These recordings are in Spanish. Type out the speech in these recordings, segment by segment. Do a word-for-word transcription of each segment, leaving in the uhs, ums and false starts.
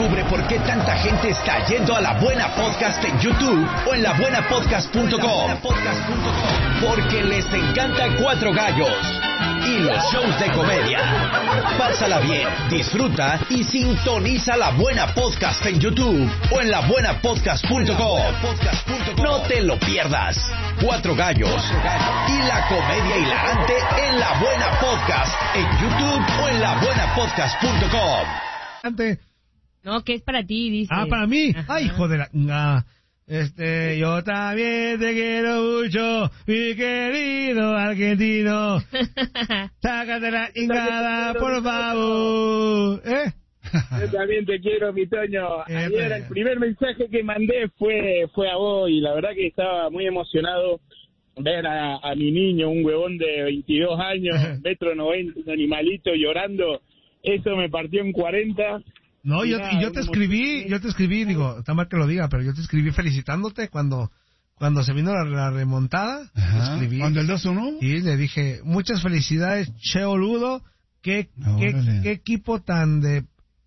Descubre por qué tanta gente está yendo a La Buena Podcast en YouTube o en la buena podcast punto com. Porque les encanta Cuatro Gallos y los shows de comedia. Pásala bien, disfruta y sintoniza La Buena Podcast en YouTube o en la buena podcast punto com. No te lo pierdas. Cuatro Gallos y la comedia hilarante en La Buena Podcast en YouTube o en la buena podcast punto com. No, que es para ti, dice. Ah, para mí. Ajá. Ay, hijo de la... Ah, este, yo también te quiero mucho, mi querido argentino. Sácate la ingada, por favor. ¿Eh? Yo también te quiero, mi Toño. Ayer el primer mensaje que mandé fue fue a vos y la verdad que estaba muy emocionado ver a, a mi niño, un huevón de veintidós años, metro noventa, un animalito llorando. Eso me partió en cuarenta. No, yo, y yo te escribí, yo te escribí, digo, está mal que lo diga, pero yo te escribí felicitándote cuando cuando se vino la, la remontada. Ajá. Escribí, ¿Cuando el dos uno? Y le dije, muchas felicidades, Che Boludo. ¿Qué, qué, qué equipo tan de...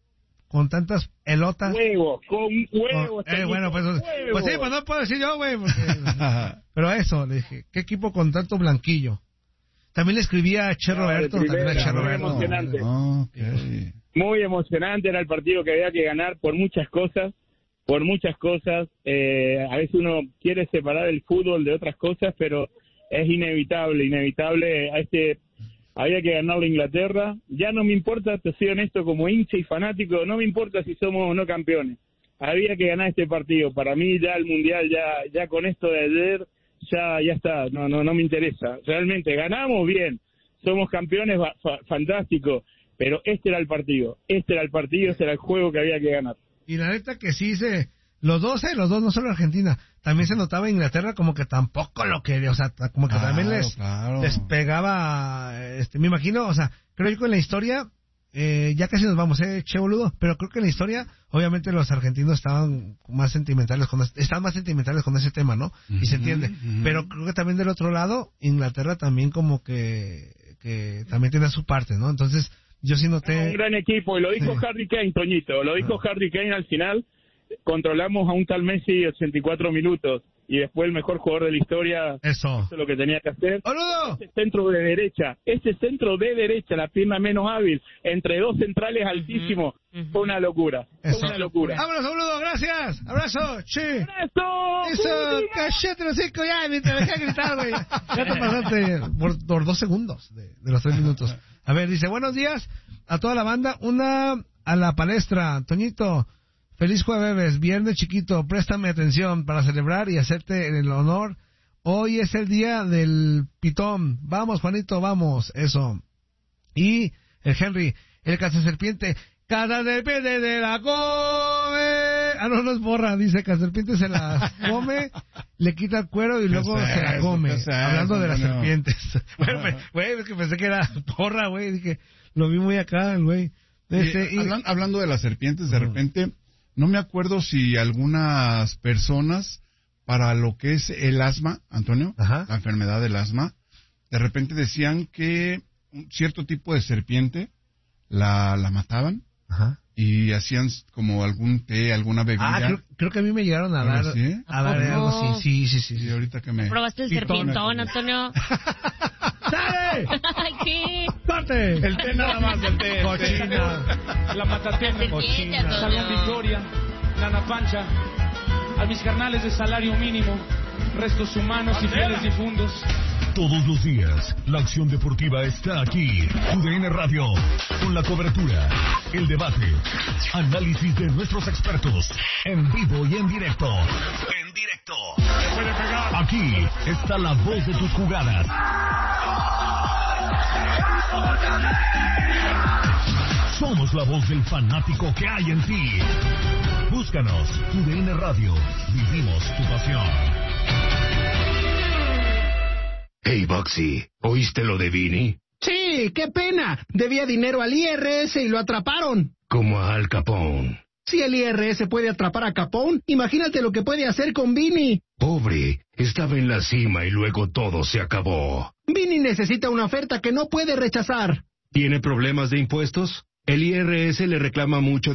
con tantas elotas? Huevos, con huevos. Oh, eh, bueno, pues, pues sí, pues no puedo decir yo, güey. Porque... pero eso, le dije, ¿qué equipo con tanto blanquillo? También le escribí a Che Roberto. No, también a Che muy Roberto. emocionante. Oh, okay. Muy emocionante, era el partido que había que ganar por muchas cosas, por muchas cosas. Eh, a veces uno quiere separar el fútbol de otras cosas, pero es inevitable, inevitable. A este había que ganarle a Inglaterra. Ya no me importa, te soy honesto, como hincha y fanático, no me importa si somos o no campeones. Había que ganar este partido. Para mí ya el Mundial, ya ya con esto de ayer, ya ya está, no no no me interesa. Realmente, ganamos bien, somos campeones, fa- fantástico. Pero este era el partido, este era el partido, este era el juego que había que ganar. Y la neta que sí se... Los dos, eh, los dos, no solo Argentina. También se notaba Inglaterra como que tampoco lo quería, o sea, como que Claro, también les, claro. les pegaba, este, me imagino, o sea, creo yo que en la historia, eh, ya casi nos vamos, eh, Che Boludo, pero creo que en la historia, obviamente los argentinos estaban más sentimentales con, están más sentimentales con ese tema, ¿no? Uh-huh, y se entiende. Uh-huh. Pero creo que también del otro lado, Inglaterra también como que, que también tiene su parte, ¿no? Entonces, yo sí noté... Un gran equipo, y lo dijo sí. Harry Kane, Toñito, lo dijo ah. Harry Kane al final. Controlamos a un tal Messi ochenta y cuatro minutos y después el mejor jugador de la historia eso hizo lo que tenía que hacer. ¡Boludo! Ese centro de derecha, ese centro de derecha, la pierna menos hábil, entre dos centrales altísimos, uh-huh. fue una locura. Eso. Fue una locura. ¡Vámonos, Boludo! ¡Gracias! ¡Abrazo! ¡Che! ¡Abrazo! ¡Eso! ¡Cállate los cinco ya! Ni te dejé gritar, güey. Ya te pasaste por, por dos segundos de, de los tres minutos. A ver, dice, buenos días a toda la banda. Una a la palestra. Toñito, feliz jueves, viernes chiquito, préstame atención para celebrar y hacerte el honor. Hoy es el día del pitón. Vamos, Juanito, vamos. Eso. Y el Henry, el cazaserpiente. Cazaserpiente se la come. Ah, no, no es borra. Dice cazaserpiente se la come, le quita el cuero y luego se la come. Hablando de las no. serpientes. Bueno, güey, es que pensé que era porra, güey. Dije, lo vi muy acá, el güey. Este, y, y... Hablan, hablando de las serpientes, de uh-huh. repente... No me acuerdo si algunas personas, para lo que es el asma, Antonio, Ajá. la enfermedad del asma, de repente decían que un cierto tipo de serpiente la, la mataban Ajá. y hacían como algún té, alguna bebida. Ah, creo, creo que a mí me llegaron a dar, ¿sí? a dar algo así. Sí, sí, sí. Y ahorita que me... ¿Probaste el serpientón, Antonio? ¡Sale! ¿Qué? ¡Corte! El té nada más, el té. Cochina. La matatena. Cochina. Salón Victoria. Nana Pancha. A mis carnales de salario mínimo. Restos humanos y fieles difuntos. Todos los días, la acción deportiva está aquí. U D N Radio, con la cobertura, el debate, análisis de nuestros expertos, en vivo y en directo. En directo. Aquí está la voz de tus jugadas. Somos la voz del fanático que hay en ti. Búscanos, U D N Radio. Vivimos tu pasión. Hey, Boxy, ¿oíste lo de Vini? Sí, qué pena. Debía dinero al I R S y lo atraparon. Como a Al Capone. Si el I R S puede atrapar a Capone, imagínate lo que puede hacer con Vini. Pobre, estaba en la cima y luego todo se acabó. Vini necesita una oferta que no puede rechazar. ¿Tiene problemas de impuestos? El I R S le reclama mucho